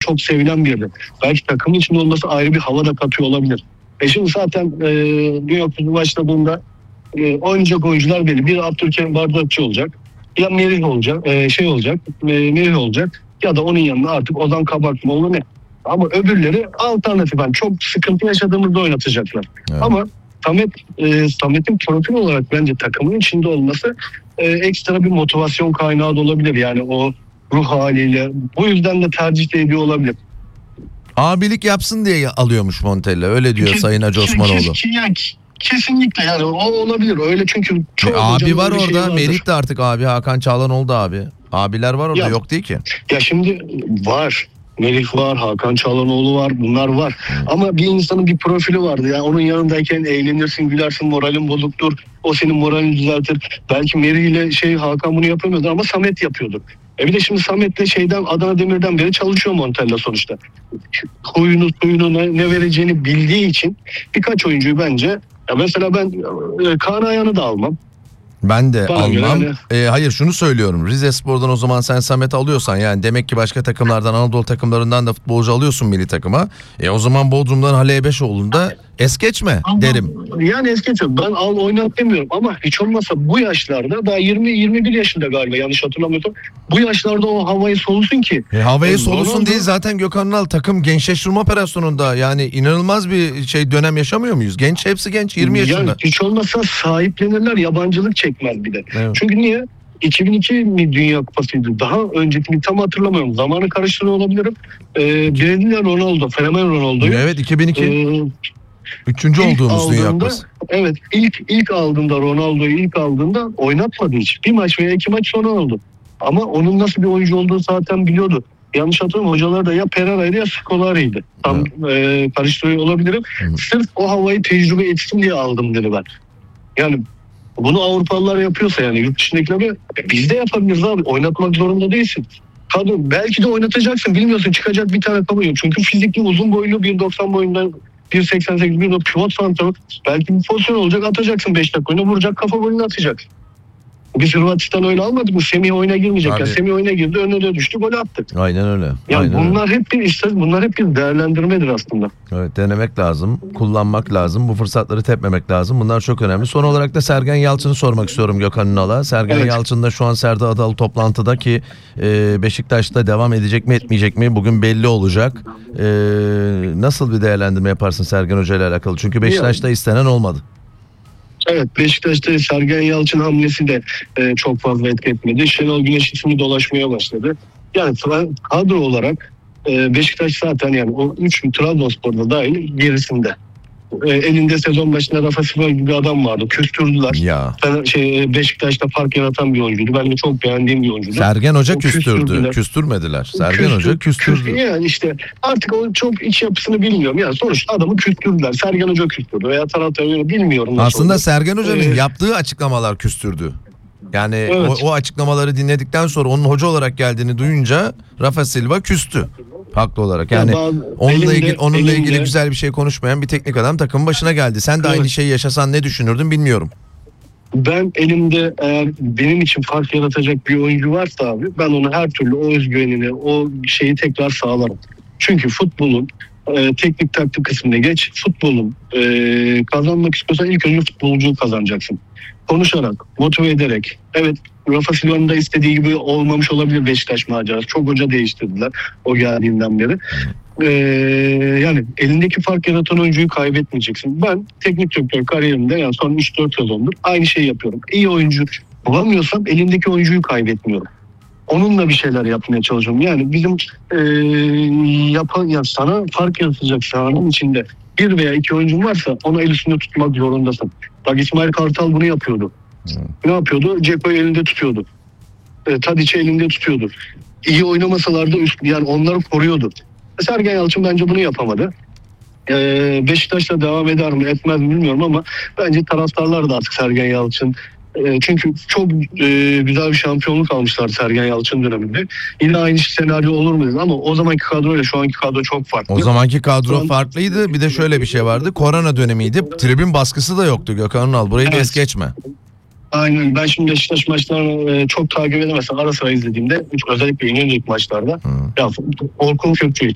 çok sevilen biri. Belki takımın içinde olması ayrı bir hava da katıyor olabilir. Şimdi zaten Dünya Kupası başladığında oynayacak oyuncular belli. Bir Abdülkerim Bardakçı olacak. Ya Merih olacak, Merih olacak ya da onun yanında artık Ozan Kabak mı olur ne? Ama öbürleri alternatifen çok sıkıntı yaşadığımızda oynatacaklar. Evet. Ama Samet'in profil olarak bence takımın içinde olması ekstra bir motivasyon kaynağı da olabilir. Yani o ruh haliyle. Bu yüzden de tercih ediyor olabilir. Abilik yapsın diye alıyormuş Montella. Öyle diyor Sayın Hacı Osmanoğlu. Kesinlikle yani o olabilir. Öyle çünkü çok abi var orada. Merih de artık abi. Hakan Çağlan oldu abi. Abiler var orada, yok değil ki. Ya şimdi var. Melih var, Hakan Çalhanoğlu var, bunlar var. Ama bir insanın bir profili vardı. Yani onun yanındayken eğlenirsin, gülersin, moralin bozuktur. O senin moralini düzeltir. Belki Merih ile Hakan bunu yapamıyordu ama Samet yapıyordu. Bir de şimdi Samet'le Adana Demir'den beri çalışıyor Montella sonuçta. Huyunu ne vereceğini bildiği için birkaç oyuncuyu bence, ya mesela ben Kaan Ayhan'ı da almam. Ben de almam. Hayır, şunu söylüyorum. Rizespor'dan o zaman sen Samet alıyorsan, yani demek ki başka takımlardan, Anadolu takımlarından da futbolcu alıyorsun milli takıma. O zaman Bodrum'dan Halil Beşoğlu'nda es geçme derim. Yani es geçme. Ben oynat demiyorum ama hiç olmazsa bu yaşlarda, daha 20-21 yaşında galiba yanlış hatırlamıyorsam, bu yaşlarda o havayı solusun ki. Havayı solusun değil zaten Gökhan Ünal, takım gençleştirme operasyonunda, yani inanılmaz bir dönem yaşamıyor muyuz? Hepsi genç, 20 yaşında. Yani hiç olmazsa sahiplenirler, yabancılık çekmez bir de. Evet. Çünkü niye? 2002 mi Dünya Kupası'ydı? Daha önceki tam hatırlamıyorum. Zamanı karıştırıyor olabilirim. Brezilya Ronaldo, fenomen Ronaldo'yu. Evet, 2002. Üçüncü olduğumuz Dünya Kupası. Evet, ilk aldığında Ronaldo'yu oynatmadı hiç. Bir maç veya 2 maç sonra oldu. Ama onun nasıl bir oyuncu olduğunu zaten biliyordu. Yanlış hatırlamıyorum, hocaları da ya Pereira'ydı ya Scolari'ydi. Tam karıştırıyor olabilirim. Sırf o havayı tecrübe etsin diye aldım dedi ben. Yani bunu Avrupalılar yapıyorsa, yani yurt dışındakiler, biz de yapabiliriz abi. Oynatmak zorunda değilsin. Kadro belki de oynatacaksın, bilmiyorsun, çıkacak bir tane kabul yok. Çünkü fizikli, uzun boylu, 1.90 boyunda, 1.88 bir pivot santrafor, belki bir pozisyon olacak, atacaksın 5 dakika oyuna, vuracak, kafa golünü atacaksın. Biz Hırvatistan öyle almadık mı? Semih oyuna girmeyecek. Yani Semih oyuna girdi, önüne de düştü, gol attık. Aynen öyle. Yani bunlar hep bir değerlendirmedir aslında. Evet, denemek lazım, kullanmak lazım, bu fırsatları tepmemek lazım. Bunlar çok önemli. Son olarak da Sergen Yalçın'ı sormak istiyorum Gökhan Ünal'a. Sergen Yalçın da şu an Serdar Adalı toplantıda ki Beşiktaş'ta devam edecek mi etmeyecek mi bugün belli olacak. Nasıl bir değerlendirme yaparsın Sergen Hoca ile alakalı? Çünkü Beşiktaş'ta istenen olmadı. Evet, Beşiktaş'ta Sergen Yalçın hamlesi de çok fazla etki etmedi. Şenol Güneş ismi dolaşmaya başladı. Yani kadro olarak Beşiktaş zaten, yani o 3 Trabzonspor'da dahil gerisinde. Elinde sezon başında Rafa Silva gibi bir adam vardı. Küstürdüler. Ya. Beşiktaş'ta fark yaratan bir oyuncuydu. Ben de çok beğendiğim bir oyuncuydu. Sergen Hoca küstürdü. Küstürmediler. Sergen Hoca küstürdü. Yani işte artık o çok iç yapısını bilmiyorum. Yani sonuçta adamı küstürdüler. Sergen Hoca küstürdü veya taraftarı, bilmiyorum. Aslında oldu. Sergen Hoca'nın yaptığı açıklamalar küstürdü. Yani o açıklamaları dinledikten sonra onun hoca olarak geldiğini duyunca Rafa Silva küstü. Haklı olarak. Yani onunla ilgili güzel bir şey konuşmayan bir teknik adam takımın başına geldi. Sen de aynı şeyi yaşasan ne düşünürdün bilmiyorum. Ben elimde eğer benim için fark yaratacak bir oyuncu varsa abi, ben onu her türlü, o özgüvenini, o şeyi tekrar sağlarım. Çünkü futbolun teknik taktik kısmına geç. Futbolun kazanmak istiyorsan ilk önce futbolcuyu kazanacaksın. Konuşarak, motive ederek. Evet, Rafa Silva'nın da istediği gibi olmamış olabilir Beşiktaş macerası. Çok hoca değiştirdiler o geldiğinden beri. Yani elindeki fark yaratan oyuncuyu kaybetmeyeceksin. Ben teknik direktör kariyerimde, yani son 3-4 sezondur aynı şeyi yapıyorum. İyi oyuncu bulamıyorsam elindeki oyuncuyu kaybetmiyorum. Onunla bir şeyler yapmaya çalışıyorum. Yani bizim sana fark yaratacak sahanın içinde bir veya iki oyuncun varsa onu el üstünde tutmak zorundasın. Bak, İsmail Kartal bunu yapıyordu. Ne yapıyordu? Ceko'yu elinde tutuyordu. Tadiç'i elinde tutuyordu. İyi oynamasalar da yani onları koruyordu. Sergen Yalçın bence bunu yapamadı. Beşiktaş'ta devam eder mi etmez mi bilmiyorum ama bence taraftarlar da artık Sergen Yalçın, çünkü çok güzel bir şampiyonluk almışlar Sergen Yalçın döneminde. Yine aynı senaryo olur mu? Ama o zamanki kadroyla şu anki kadro çok farklı. O zamanki kadro farklıydı. Bir de şöyle bir şey vardı. Korona dönemiydi. Tribün baskısı da yoktu Gökhan Ünal. Burayı da es geçme. Aynen. Ben şimdi Beşiktaş maçlarını çok takip edemezsem ara sıra izlediğimde, özellikle İnönü maçlarda, ya Orkun Kökçü